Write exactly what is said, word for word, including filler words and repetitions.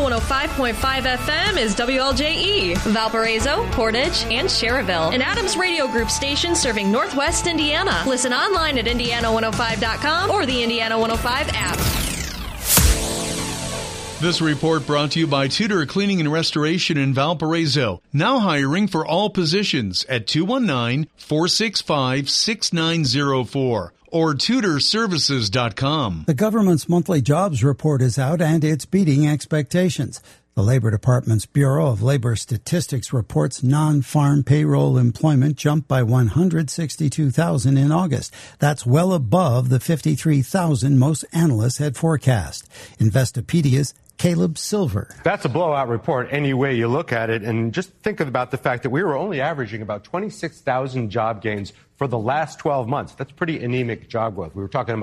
one oh five point five F M is W L J E, Valparaiso, Portage, and Cherryville, an Adams Radio Group station serving Northwest Indiana. Listen online at indiana one oh five dot com or the Indiana one oh five app. This report brought to you by Tudor Cleaning and Restoration in Valparaiso. Now hiring for all positions at two one nine, four six five, six nine zero four or tudor services dot com. The government's monthly jobs report is out and it's beating expectations. The Labor Department's Bureau of Labor Statistics reports non-farm payroll employment jumped by one hundred sixty-two thousand in August. That's well above the fifty-three thousand most analysts had forecast. Investopedia's Caleb Silver. That's a blowout report any way you look at it. And just think about the fact that we were only averaging about twenty-six thousand job gains for the last twelve months. That's pretty anemic job growth. We were talking about